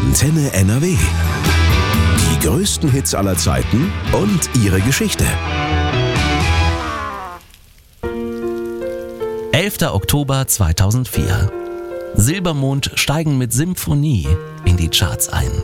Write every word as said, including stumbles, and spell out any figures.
Antenne N R W. Die größten Hits aller Zeiten und ihre Geschichte. elfter Oktober zweitausendvier. Silbermond steigen mit Symphonie in die Charts ein.